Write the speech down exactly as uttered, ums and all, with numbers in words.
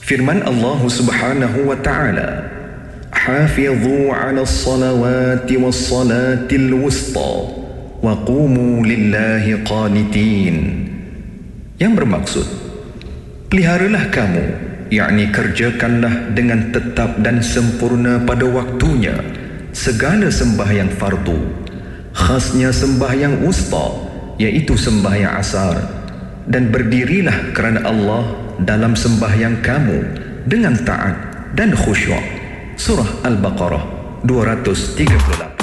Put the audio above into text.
Firman Allah Subhanahu wa taala, "Hafidhu 'alas salawati was salatil wusta wa qumu lillahi qanitin." Yang bermaksud, peliharalah kamu, yakni kerjakanlah dengan tetap dan sempurna pada waktunya segala sembahyang fardu, khasnya sembahyang wusta, iaitu sembahyang asar, dan berdirilah kerana Allah dalam sembahyang kamu dengan taat dan khusyuk. Surah Al-Baqarah dua ratus tiga puluh lapan.